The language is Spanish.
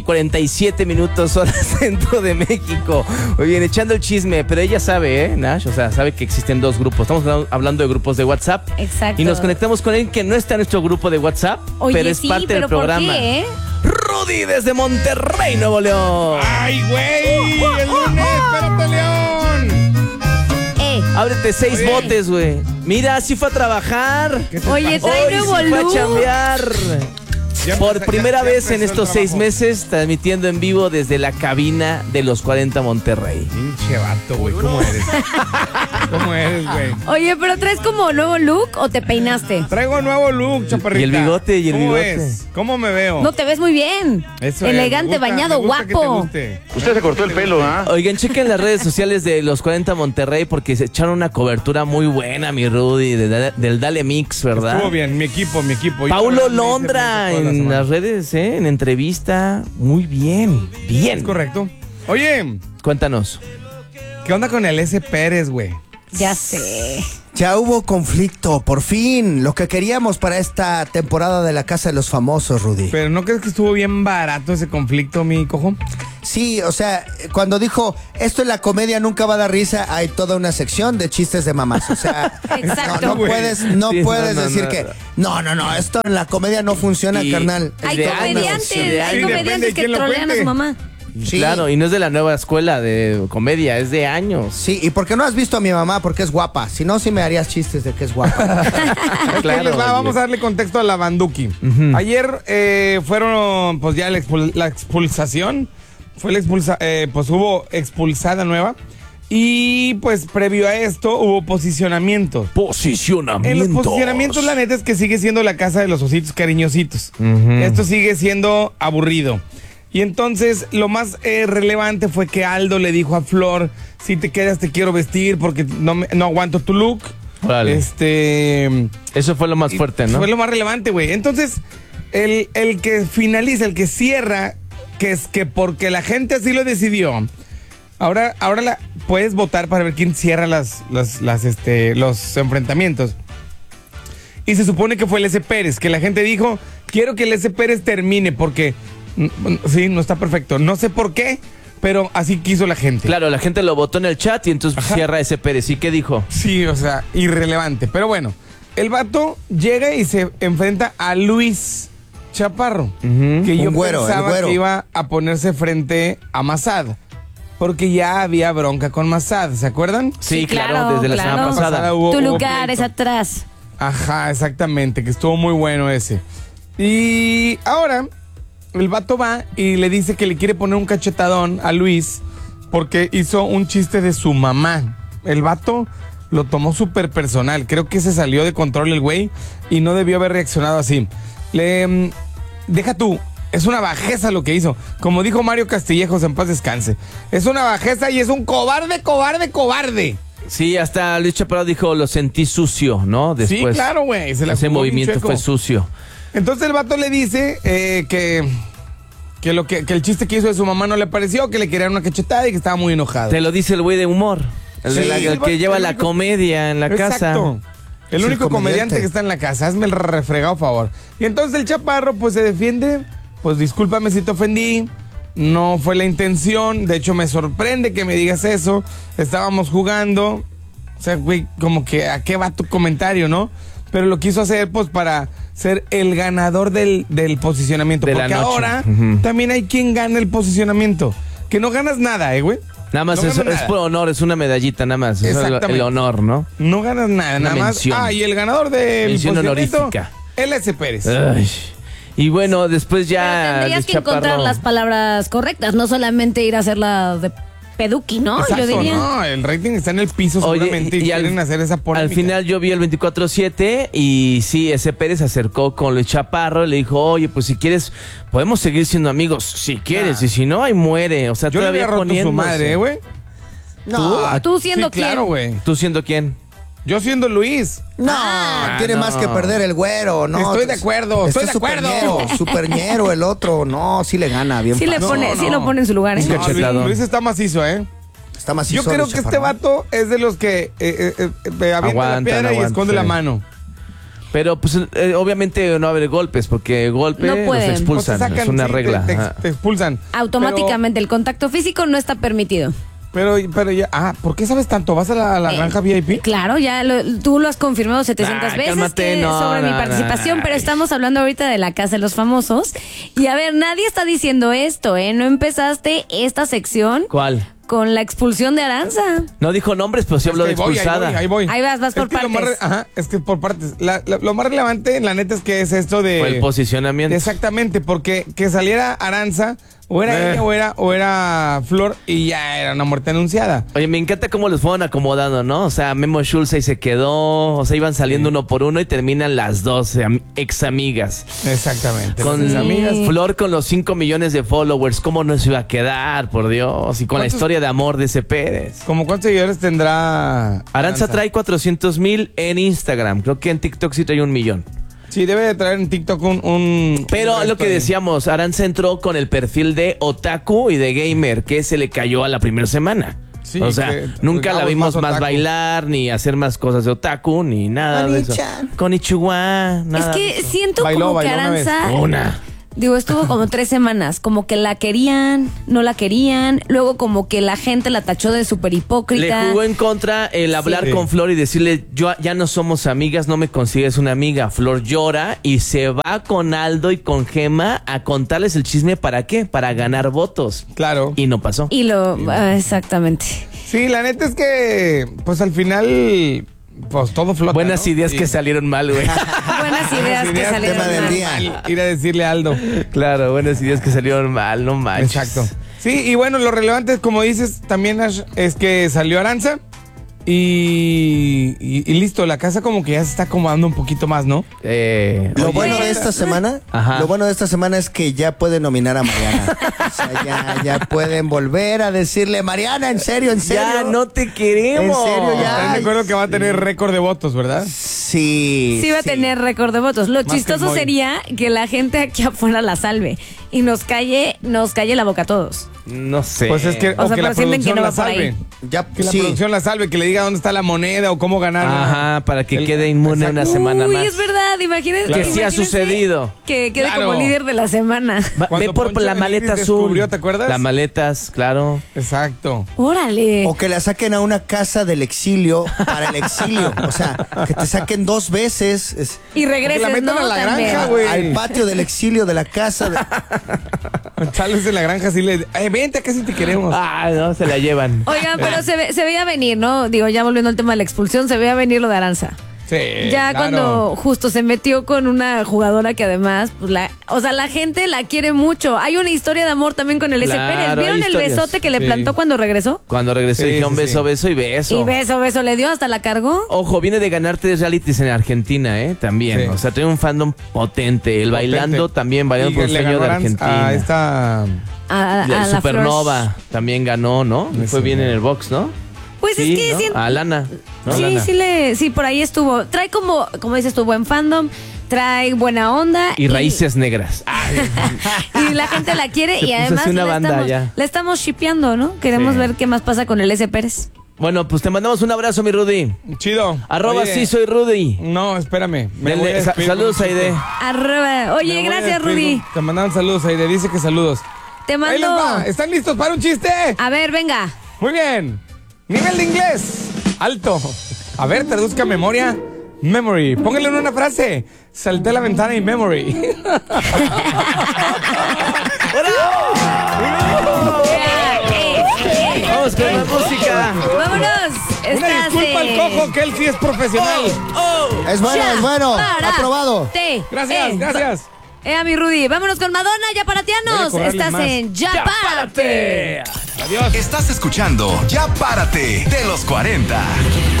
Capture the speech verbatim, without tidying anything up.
cuarenta y siete minutos hora centro de México. Muy bien, echando el chisme, pero ella sabe, ¿eh, Nash? O sea, sabe que existen dos grupos. Estamos hablando de grupos de WhatsApp. Exacto. Y nos conectamos con alguien que no está en nuestro grupo de WhatsApp, Oye, pero es sí, parte pero del programa. ¿por qué, eh? Rudy desde Monterrey, Nuevo León. ¡Ay, güey! ¡El lunes! ¡Espérate, León! Eh. Ábrete seis Oye. botes, güey. Mira, sí fue a trabajar. Oye, Hoy trae sí nuevo fue a look. chambear. Ya Por empezó- primera ya- ya vez en empezó el estos seis trabajo. meses, transmitiendo en vivo desde la cabina de los cuarenta Monterrey. Pinche vato, güey. ¿Cómo eres? ¿Cómo eres, güey? Oye, ¿pero traes como nuevo look o te peinaste? Traigo nuevo look, chaparrita. Y el bigote, y el ¿Cómo bigote. ves? ¿Cómo me veo? No, te ves muy bien. Eso es, Elegante, me gusta, bañado, me gusta que te guapo. guste. Usted se cortó el pelo, ¿ah? Oigan, chequen las redes sociales de los cuarenta Monterrey porque se echaron una cobertura muy buena, mi Rudy, de- de- del Dale Mix, ¿verdad? Estuvo bien, mi equipo, mi equipo. Yo Paulo la verdad, me hice Londra prensa toda la en semana. las redes, ¿eh? En entrevista. Muy bien, bien. Es correcto. Oye, Cuéntanos. ¿qué onda con el S. Pérez, güey? Ya sé. Ya hubo conflicto, por fin. Lo que queríamos para esta temporada de La Casa de los Famosos, Rudy. Pero ¿no crees que estuvo bien barato ese conflicto, mi cojo? Sí, o sea, cuando dijo, esto en la comedia nunca va a dar risa, hay toda una sección de chistes de mamás. O sea, Exacto. no, no güey. puedes, no Sí, puedes no, no, decir no. que, no, no, no, esto en la comedia no funciona, Y- carnal. Hay de comediantes, años, de hay años. Depende comediantes de que quién lo trolean a cuente. su mamá. Sí. Claro, y no es de la nueva escuela de comedia, es de años. Sí, y porque no has visto a mi mamá porque es guapa. Si no, sí me harías chistes de que es guapa. Ahí les va, oye. vamos a darle contexto a la Banduki. Ayer eh, fueron, pues ya la, expul- la expulsación. Fue la expulsa, eh, pues hubo expulsada nueva. Y pues previo a esto hubo posicionamientos. Posicionamiento. En los posicionamientos, la neta es que sigue siendo la casa de los ositos cariñositos. Ujú. Esto sigue siendo aburrido. Y entonces lo más eh, relevante fue que Aldo le dijo a Flor, si te quedas te quiero vestir porque no, me- no aguanto tu look. Órale. Este... Eso fue lo más fuerte, ¿no? Fue lo más relevante, güey. Entonces, el, el que finaliza, el que cierra, que es que porque la gente así lo decidió, ahora, ahora la, puedes votar para ver quién cierra las, las, las, este, los enfrentamientos. Y se supone que fue el S. Pérez, que la gente dijo, quiero que el S. Pérez termine porque, mm, mm, sí, no está perfecto. No sé por qué, pero así quiso la gente. Claro, la gente lo votó en el chat y entonces Ajá. cierra ese Pérez. ¿Y qué dijo? Sí, o sea, irrelevante. Pero bueno, el vato llega y se enfrenta a Luis Chaparro, Ujú. que yo Un güero, el pensaba güero. que iba a ponerse frente a Massad, porque ya había bronca con Massad, ¿se acuerdan? Sí, Sí, claro, claro, desde la claro. semana pasada. Pasada hubo- Tu hubo lugar pleito. es atrás. Ajá, exactamente, que estuvo muy bueno ese. Y ahora, el vato va y le dice que le quiere poner un cachetadón a Luis porque hizo un chiste de su mamá. El vato lo tomó súper personal. Creo que se salió de control el güey y no debió haber reaccionado así. Le... mm, Deja tú, es una bajeza lo que hizo. Como dijo Mario Castillejos, en paz descanse. Es una bajeza y es un cobarde, cobarde, cobarde. Sí, hasta Luis Chaparro dijo, lo sentí sucio, ¿no? Después, sí, claro, güey. se la ese jugó bien movimiento chueco. fue sucio. Entonces el vato le dice eh, que, que, lo que, que el chiste que hizo de su mamá no le pareció, que le querían una cachetada y que estaba muy enojado. Te lo dice el güey de humor. El, de Sí, la- el el que vato- lleva el la único- comedia en la Exacto. casa. El Es el único comediante. comediante que está en la casa. Hazme el refregado favor. Y entonces el Chaparro pues se defiende. Pues discúlpame si te ofendí. No fue la intención. De hecho me sorprende que me digas eso. Estábamos jugando. O sea, güey, como que a qué va tu comentario, ¿no? Pero lo quiso hacer pues para ser el ganador del, del posicionamiento. De la Porque noche. ahora Ujú. también hay quien gana el posicionamiento. Que no ganas nada, ¿eh, güey? Nada más No es, gana es nada. por honor, es una medallita nada más. Es el, Exactamente. el honor, ¿no? No ganas nada, Una nada más. mención. Ah, y el ganador del Mención posicionamiento, honorífica. el S. Pérez. Ay. Y bueno, después Pero ya tendrías Luis que encontrar Chaparro- las palabras correctas, no solamente ir a hacerla de peduqui, ¿no? Exacto, Yo diría. no, el rating está en el piso Oye, seguramente y, al- quieren hacer esa polémica. Al final yo vi el veinticuatro siete y sí, ese Pérez se acercó con Luis Chaparro y le dijo, oye, pues si quieres, podemos seguir siendo amigos, si quieres, Nah. y si no, ahí muere. O sea, Yo le todavía había roto su poniéndose. madre, ¿eh, güey. No, ¿Tú siendo Sí, claro, quién? güey. ¿Tú siendo quién? Yo siendo Luis. no, Ah, tiene no. más que perder el güero, ¿no? Estoy de acuerdo, Este estoy de es acuerdo. superñero, superñero el otro, no, sí le gana bien Sí le fácil. pone, No, sí no. lo pone en su lugar, ¿eh? Es No, que- Luis, Cachetadón. Luis está macizo, ¿eh? Está macizo. Yo creo Luis que este Chaparro. vato es de los que eh, eh, eh, avienta la Aguantan, piedra y aguantan, esconde sí. la mano. Pero pues eh, obviamente no va a haber golpes, porque golpe No los pueden. expulsan, Pues te sacan, es una sí, regla. Te, te- Ajá. te expulsan. Automáticamente, el contacto físico no está permitido. Pero, pero, pero ya. Ah, ¿por qué sabes tanto? ¿Vas a la, a la Eh, granja V I P? Claro, ya lo- tú lo has confirmado setecientas Ah, veces cálmate, que no, sobre mi no, participación, no, pero ay. estamos hablando ahorita de la Casa de los Famosos. Y a ver, nadie está diciendo esto, ¿eh? No empezaste esta sección ¿Cuál? con la expulsión de Aranza. No dijo nombres, pero sí Es habló de que ahí voy, expulsada. Ahí voy, ahí voy. Ahí vas, vas Es por que lo más partes. re- ajá, es que por partes. La- la- lo más relevante, la neta, es que es esto de. Fue el posicionamiento. Exactamente, porque que saliera Aranza, o era Eh. ella o era, o era Flor, y ya era una muerte anunciada. Oye, me encanta cómo los fueron acomodando, ¿no? O sea, Memo Schulz ahí se quedó, o sea, iban saliendo uno por uno y terminan las dos eh, am- ex amigas. Exactamente. Con Sus amigas. Flor con los cinco millones de followers, ¿cómo no se iba a quedar, por Dios? Y con la ¿Cuántos- historia de amor de ese Pérez. ¿Cómo cuántos seguidores tendrá Aranza trae cuatrocientos mil en Instagram, creo que en TikTok sí trae un millón. Sí, debe de traer en TikTok un... un Pero un lo que resto de- decíamos, Aranza entró con el perfil de otaku y de gamer, que se le cayó a la primera semana. Sí, o sea, que nunca la hagamos vimos más más, otaku. bailar, ni hacer más cosas de otaku, ni nada de eso. Konnichiwa. Konnichiwa, nada Es de que eso. siento Bailó, como que bailó una vez. Aranza... Una. Digo, estuvo como tres semanas, como que la querían, no la querían, luego como que la gente la tachó de súper hipócrita. Le jugó en contra el hablar Sí. con Flor y decirle, yo ya no somos amigas, no me consigues una amiga. Flor llora y se va con Aldo y con Gema a contarles el chisme. ¿Para qué? Para ganar votos. Claro. Y no pasó. Y lo... ah, exactamente. Sí, la neta es que, pues al final, pues todo flota, Buenas ¿no? ideas Sí. que salieron mal, güey. Buenas ideas que ideas, salieron tema del mal. día. Al ir a decirle a Aldo. Claro, buenas ideas que salieron mal, no manches. Exacto. Sí, y bueno, lo relevante, como dices, también Ash, es que salió Aranza y, y, y listo, la casa como que ya se está acomodando un poquito más, ¿no? Eh, Lo oye, bueno de esta semana, Ajá. lo bueno de esta semana es que ya pueden nominar a Mariana. O sea, ya, ya pueden volver a decirle, Mariana, en serio, en serio. ya no te queremos. ¿En serio ya? Estás de acuerdo que va a tener récord de votos, ¿verdad? Sí. Sí va a tener récord de votos. Lo Más que el chistoso Moy. sería que la gente aquí afuera la salve y nos calle, nos calle la boca a todos. No sé. Pues es que, O o sea, que la pero sienten que producción no la va por ahí. salve. Ya, Que la sí. producción la salve, que le diga dónde está la moneda o cómo ganar. Ajá, para que El- quede inmune Exacto. una semana Uy, más. es verdad, imagínense. Que sí ha imagínense sucedido. Que quede Claro. como líder de la semana. Va- Cuando Ve por Poncho la de maleta Nigris azul. descubrió, ¿te acuerdas? Las maletas, claro. Exacto. Órale. O que la saquen a una casa del exilio para el exilio. O sea, que te saquen dos veces es- Y regreses, Que la metan ¿no? a la También. granja, güey. al patio del exilio de la casa. de- Sales de la granja así le... Eh, vente, acá si te queremos. Ah, no, se la llevan. Oigan, pero se, ve- se veía venir, ¿no? Digo, ya volviendo al tema de la expulsión, se veía venir lo de Aranza. Sí, Ya claro. cuando justo se metió con una jugadora que además, pues la, o sea, la gente la quiere mucho. Hay una historia de amor también con el S. Claro, Pérez. hay ¿Vieron el historias. besote que le Sí. plantó cuando regresó? Cuando regresó Sí, dijeron sí, beso, sí. beso y beso. Y beso, beso le dio, hasta la cargó. Ojo, viene de ganar tres realities en Argentina, ¿eh? También. Sí. O sea, tiene un fandom potente. El Potente. bailando también, bailando Y por un le sueño ganó de Aranza Argentina. A esta... A, a La la Supernova Flor. también ganó, ¿no? Le fue Sí. bien en el box, ¿no? Pues Sí, es que ¿no? siento- A Lana. ¿no? sí, Lana. sí, le, sí, por ahí estuvo. Trae como, como dices tú, buen fandom, trae buena onda. Y raíces negras. Ah, Y la gente la quiere Se y puso además así una la, banda estamos, ya. la estamos shipeando, ¿no? Queremos Sí. ver qué más pasa con el S. Pérez. bueno, pues te mandamos un abrazo, mi Rudy. Chido. Arroba Oye, sí soy Rudy. No, espérame. Me Dele- voy a sa- despedir saludos, con un chiste. Aide. Arroba. Me Oye, voy a gracias, despedir Rudy. con- Te mandaron saludos, Aide. Dice que saludos. Te Ahí les mando. va. ¿Están listos para un chiste? A ver, venga. Muy bien. Nivel de inglés. Alto. A ver, traduzca memoria. Memory. Póngale en una frase. Salté la ventana y memory. Vamos con la música. Vámonos. Una Estás disculpa al en cojo, que él sí es profesional. Es bueno, Ya es bueno. para Aprobado. te. Gracias, Eh, gracias. Eh, a mi Rudy. Vámonos con Madonna, ya Voy paratianos. a cobrarles Estás más. en Ya, ¡Ya Párate. párate! Adiós. Estás escuchando Ya Párate de los cuarenta.